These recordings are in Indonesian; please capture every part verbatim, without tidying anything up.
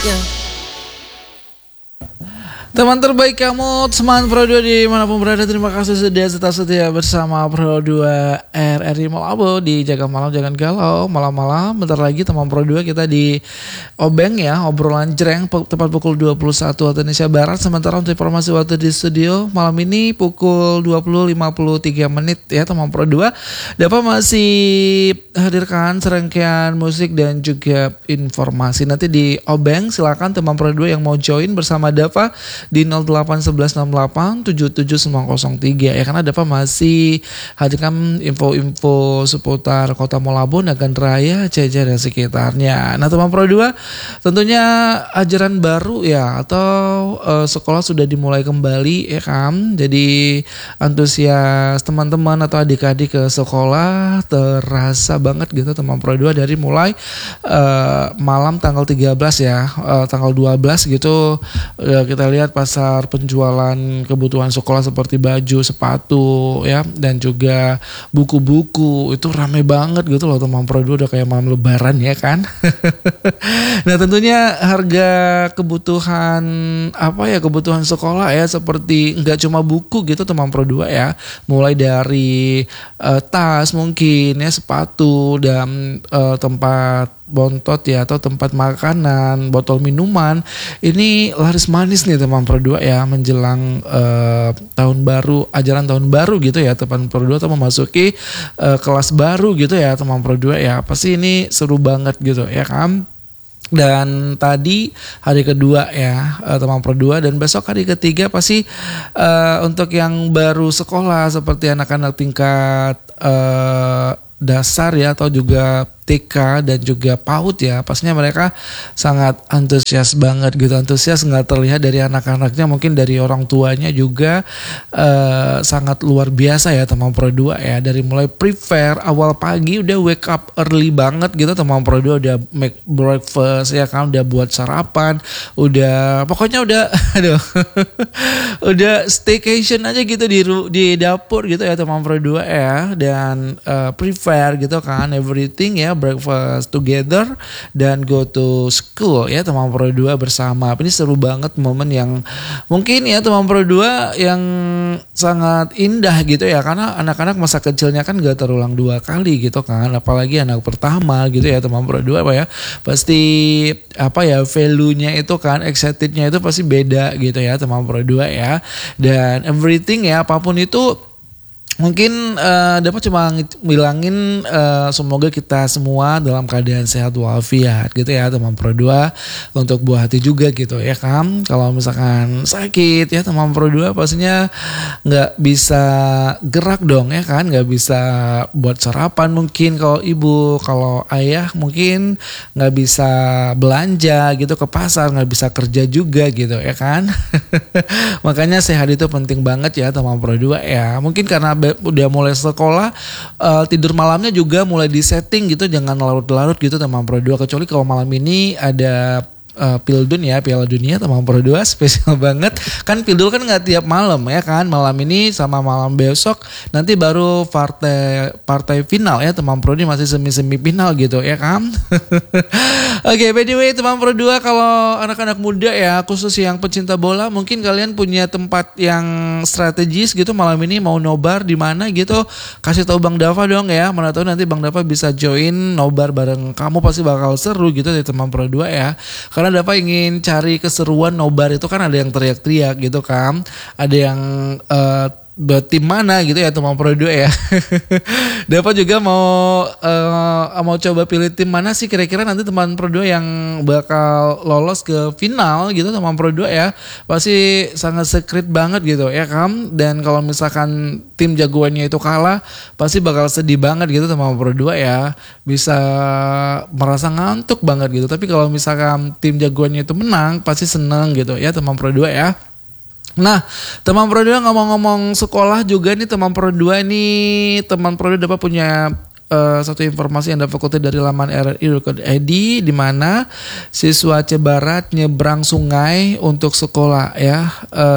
Yeah. Teman terbaik kamu, teman Pro dua dimanapun berada, terima kasih sudah tetap setia bersama Pro dua R R I Malabo di Jaga Malam Jangan Galau. Malam-malam bentar lagi teman Pro dua kita di Obeng ya, obrolan jreng tepat pukul dua puluh satu waktu Indonesia Barat. Sementara untuk informasi waktu di studio malam ini pukul dua puluh lima puluh tiga menit ya teman Pro dua dapat masih hadirkan serangkaian musik dan juga informasi nanti di Obeng. Silakan teman Pro dua yang mau join bersama Dava di nol delapan satu satu enam delapan tujuh tujuh sembilan nol tiga ya, karena dapat masih hadirkan info-info seputar Kota Malabo, Nagan Raya, Jajar dan sekitarnya. Nah teman Pro dua tentunya ajaran baru ya atau uh, sekolah sudah dimulai kembali ya kan. Jadi antusias teman-teman atau adik-adik ke sekolah terasa banget gitu teman Pro dua dari mulai uh, malam tanggal tiga belas ya, uh, tanggal dua belas gitu uh, kita lihat pasar penjualan kebutuhan sekolah seperti baju, sepatu ya dan juga buku-buku itu ramai banget gitu loh teman Pro dua, udah kayak malam lebaran ya kan. Nah tentunya harga kebutuhan apa ya kebutuhan sekolah ya seperti nggak cuma buku gitu teman Pro dua ya, mulai dari uh, tas mungkin ya, sepatu dan uh, tempat bontot ya atau tempat makanan, botol minuman ini laris manis nih teman Pro dua ya menjelang uh, tahun baru, ajaran tahun baru gitu ya teman Pro dua atau memasuki uh, kelas baru gitu ya teman Pro dua ya, pasti ini seru banget gitu ya kan. Dan tadi hari kedua ya uh, teman Pro dua dan besok hari ketiga pasti uh, untuk yang baru sekolah seperti anak-anak tingkat uh, dasar ya atau juga T K dan juga PAUD ya, pastinya mereka sangat antusias banget gitu. Antusias nggak terlihat dari anak-anaknya, mungkin dari orang tuanya juga uh, sangat luar biasa ya teman Pro dua ya. Dari mulai prepare awal pagi udah wake up early banget gitu teman Pro dua, udah make breakfast ya kan, udah buat sarapan, udah pokoknya udah aduh udah staycation aja gitu di di dapur gitu ya teman Pro dua ya, dan uh, prepare gitu kan everything ya, breakfast together dan go to school ya teman Pro dua bersama. Ini seru banget momen yang mungkin ya teman Pro dua yang sangat indah gitu ya, karena anak-anak masa kecilnya kan gak terulang dua kali gitu kan, apalagi anak pertama gitu ya teman Pro dua apa ya, pasti apa ya value-nya itu kan, excitednya itu pasti beda gitu ya teman Pro dua ya. Dan everything ya apapun itu mungkin uh, dapat cuma bilangin uh, semoga kita semua dalam keadaan sehat walafiat gitu ya teman Pro dua, untuk buah hati juga gitu ya kan. Kalau misalkan sakit ya teman Pro dua pastinya nggak bisa gerak dong ya kan, nggak bisa buat sarapan mungkin kalau ibu, kalau ayah mungkin nggak bisa belanja gitu ke pasar, nggak bisa kerja juga gitu ya kan. Makanya sehat itu penting banget ya teman Pro dua ya. Mungkin karena udah mulai sekolah, uh, tidur malamnya juga mulai disetting gitu, jangan larut-larut gitu teman Pro dua, kecuali kalau malam ini ada Uh, Pildun ya, Piala Dunia teman Pro dua spesial banget kan. Pildun kan nggak tiap malam ya kan, malam ini sama malam besok nanti baru partai partai final ya teman Pro dua, masih semi semi final gitu ya kan. Oke okay, by the way teman Pro dua, kalau anak-anak muda ya khusus yang pecinta bola, mungkin kalian punya tempat yang strategis gitu malam ini mau nobar di mana gitu, kasih tahu Bang Dava dong ya, mana tahu nanti Bang Dava bisa join nobar bareng kamu, pasti bakal seru gitu dari teman Pro dua ya. Karena Dava ingin cari keseruan nobar itu kan, ada yang teriak-teriak gitu kan, ada yang uh, tim mana gitu ya teman Pro dua ya. Dava juga mau uh, mau coba pilih tim mana sih kira-kira nanti teman Pro dua yang bakal lolos ke final gitu teman Pro dua ya. Pasti sangat secret banget gitu ya kan. Dan kalau misalkan tim jagoannya itu kalah, pasti bakal sedih banget gitu teman Pro dua ya. Bisa merasa ngantuk banget gitu. Tapi kalau misalkan tim jagoannya itu menang, pasti seneng gitu ya teman Pro dua ya. Nah teman Pro dua ngomong-ngomong sekolah juga nih teman Pro dua ini, teman Pro dua dapat punya uh, satu informasi yang dapat kutip dari laman r r i titik i d di mana siswa Aceh Barat nyebrang sungai untuk sekolah ya.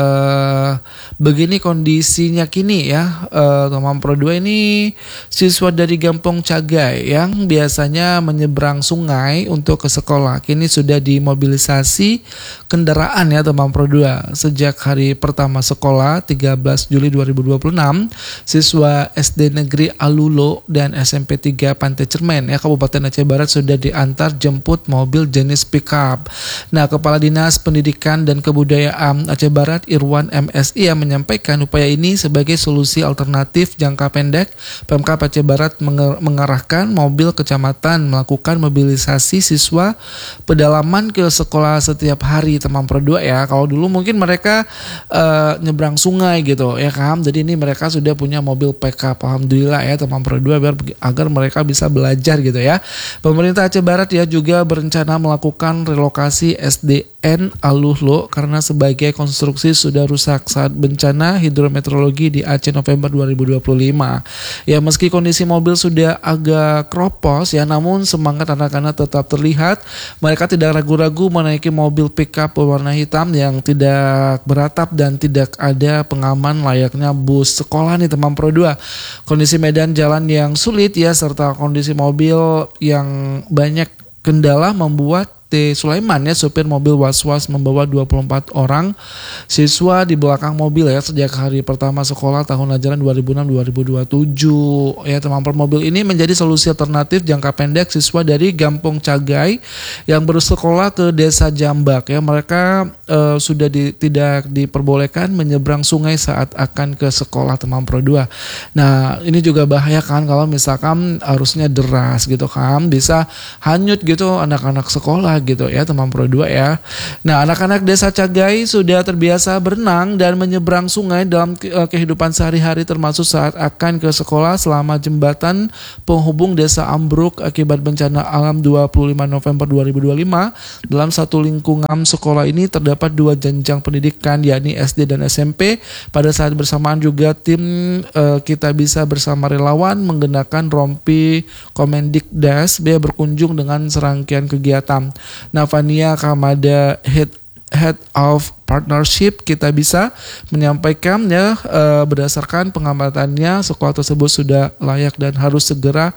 Uh, begini kondisinya kini ya, uh, teman Pro dua ini siswa dari Gampong Cagai yang biasanya menyeberang sungai untuk ke sekolah kini sudah dimobilisasi kendaraan ya teman Pro dua. Sejak hari pertama sekolah tiga belas Juli dua ribu dua puluh enam, siswa S D Negeri Alulo dan S M P tiga Pantai Cermen ya Kabupaten Aceh Barat sudah diantar jemput mobil jenis pickup. Nah, Kepala Dinas Pendidikan dan Kebudayaan Aceh Barat Irwan M S I yang menyampaikan upaya ini sebagai solusi alternatif jangka pendek. Pemkab Aceh Barat mengarahkan mobil kecamatan melakukan mobilisasi siswa pedalaman ke sekolah setiap hari teman Pro dua ya. Kalau dulu mungkin mereka uh, nyebrang sungai gitu ya kan. Jadi ini mereka sudah punya mobil pickup. Alhamdulillah ya teman Pro dua biar agar mereka bisa belajar gitu ya. Pemerintah Aceh Barat ya juga berencana melakukan relokasi S D N Aluhlo karena sebagai konstruksi sudah rusak saat bencana hidrometeorologi di Aceh November dua ribu dua puluh lima. Ya meski kondisi mobil sudah agak kropos ya, namun semangat anak-anak tetap terlihat. Mereka tidak ragu-ragu menaiki mobil pickup berwarna hitam yang tidak beratap dan tidak ada pengaman layaknya bus sekolah nih teman Pro dua. Kondisi medan jalan yang sulit ya serta kondisi mobil yang banyak kendala membuat T. Sulaiman ya supir mobil was-was membawa dua puluh empat orang siswa di belakang mobil ya sejak hari pertama sekolah tahun ajaran dua ribu enam dua ribu dua puluh tujuh ya teman. Mobil ini menjadi solusi alternatif jangka pendek siswa dari Gampong Cagai yang bersekolah ke Desa Jambak ya. Mereka uh, sudah di, tidak diperbolehkan menyeberang sungai saat akan ke sekolah teman Pro dua. Nah, ini juga bahaya kan kalau misalkan arusnya deras gitu kan, bisa hanyut gitu anak-anak sekolah gitu ya teman Pro dua ya. Nah, anak-anak Desa Cagai sudah terbiasa berenang dan menyeberang sungai dalam kehidupan sehari-hari termasuk saat akan ke sekolah selama jembatan penghubung desa ambruk akibat bencana alam dua puluh lima November dua ribu dua puluh lima. Dalam satu lingkungan sekolah ini terdapat dua jenjang pendidikan yakni S D dan S M P. Pada saat bersamaan juga tim uh, Kita Bisa Bersama relawan menggunakan rompi Komendikdas B berkunjung dengan serangkaian kegiatan. Navania Kamada Head Head of Partnership Kita Bisa menyampaikan ya e, berdasarkan pengamatannya sekolah tersebut sudah layak dan harus segera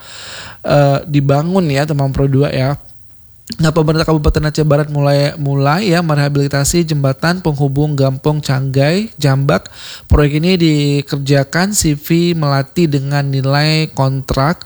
e, dibangun ya teman Pro dua ya. Nah, pemerintah Kabupaten Aceh Barat mulai mulai ya merehabilitasi jembatan penghubung Gampong Cagai Jambak. Proyek ini dikerjakan C V Melati dengan nilai kontrak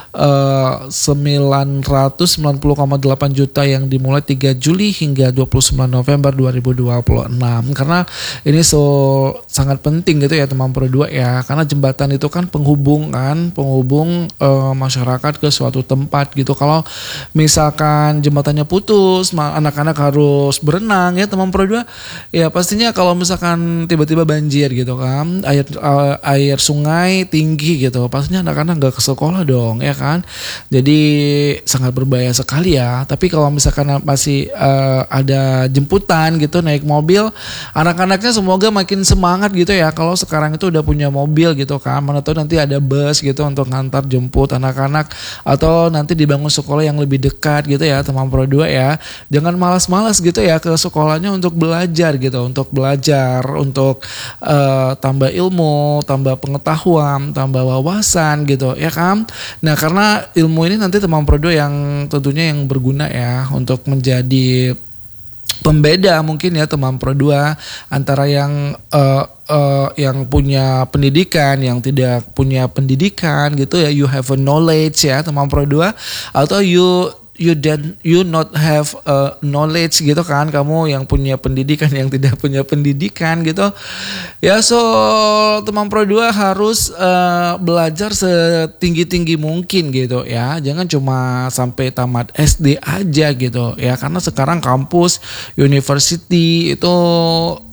uh, sembilan ratus sembilan puluh koma delapan juta yang dimulai tiga Juli hingga dua puluh sembilan November dua ribu dua puluh enam. Karena ini so sangat penting gitu ya teman Pro dua ya. Karena jembatan itu kan penghubung kan, penghubung uh, masyarakat ke suatu tempat gitu. Kalau misalkan jembatannya putus, anak-anak harus berenang ya teman Pro dua. Ya pastinya kalau misalkan tiba-tiba banjir gitu kan, air uh, air sungai tinggi gitu, pastinya anak-anak nggak ke sekolah dong ya kan. Jadi sangat berbahaya sekali ya. Tapi kalau misalkan masih uh, ada jemputan gitu naik mobil, anak-anaknya semoga makin semangat gitu ya. Kalau sekarang itu udah punya mobil gitu kan, mana tahu nanti ada bus gitu untuk ngantar jemput anak-anak atau nanti dibangun sekolah yang lebih dekat gitu ya teman Pro dua ya. Jangan malas-malas gitu ya ke sekolahnya untuk belajar gitu, untuk belajar, untuk uh, tambah ilmu, tambah pengetahuan, tambah wawasan gitu ya kan. Nah, karena ilmu ini nanti teman Pro dua yang tentunya yang berguna ya untuk menjadi pembeda mungkin ya teman Pro dua antara yang uh, uh, yang punya pendidikan, yang tidak punya pendidikan gitu ya. You have a knowledge ya teman Pro dua, atau you you dan you not have a knowledge gitu kan, kamu yang punya pendidikan yang tidak punya pendidikan gitu ya. So teman Pro dua harus uh, belajar setinggi-tinggi mungkin gitu ya, jangan cuma sampai tamat S D aja gitu ya, karena sekarang kampus university itu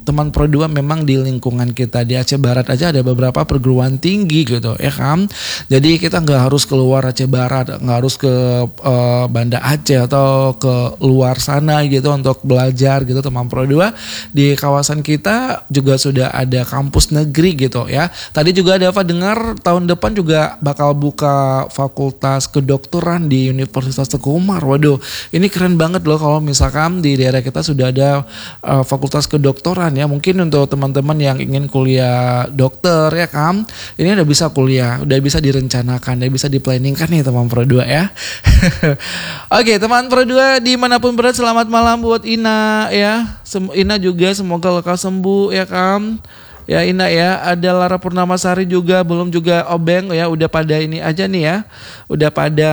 teman Pro dua memang di lingkungan kita di Aceh Barat aja ada beberapa perguruan tinggi gitu ya kan. Jadi kita nggak harus keluar Aceh Barat, nggak harus ke uh, Banda Aceh atau ke luar sana gitu untuk belajar gitu teman Pro dua. Di kawasan kita juga sudah ada kampus negeri gitu ya. Tadi juga Dava dengar tahun depan juga bakal buka fakultas kedokteran di Universitas Teguh Umar. Waduh, ini keren banget loh kalau misalkan di daerah kita sudah ada uh, fakultas kedokteran ya. Mungkin untuk teman-teman yang ingin kuliah dokter ya kan, ini udah bisa kuliah, udah bisa direncanakan, udah bisa diplanningkan nih teman Pro dua ya. Oke teman Pro dua dimanapun berada, selamat malam buat Ina ya. Sem- Ina juga semoga lekas sembuh ya kan. Ya Ina ya, ada Lara Purnamasari juga, belum juga Obeng ya, udah pada ini aja nih ya. Udah pada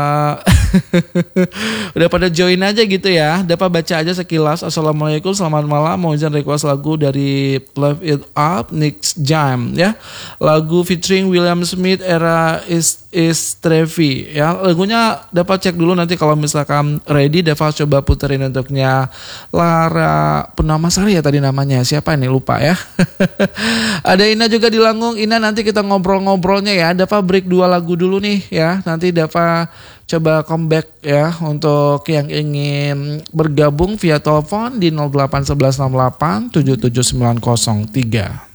udah pada join aja gitu ya. Dapat baca aja sekilas. Assalamualaikum, selamat malam. Mau izin request lagu dari Live It Up Next Jam ya. Lagu featuring William Smith era is is Trevi ya. Lagunya dapat cek dulu nanti kalau misalkan ready, dapat coba puterin untuknya Lara Purnamasari ya tadi namanya. Siapa ini lupa ya. Ada Ina juga di Langgung. Ina nanti kita ngobrol-ngobrolnya ya. Dapat break dua lagu dulu nih ya. Nanti dapat coba comeback ya untuk yang ingin bergabung via telepon di nol delapan satu satu enam delapan tujuh tujuh sembilan nol tiga.